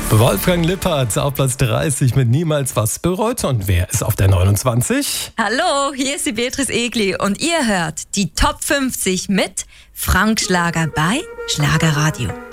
Wolfgang Lippert auf Platz 30 mit Niemals was bereut. Und wer ist auf der 29? Hallo, hier ist die Beatrice Egli und ihr hört die Top 50 mit Frank Schlager bei Schlagerradio.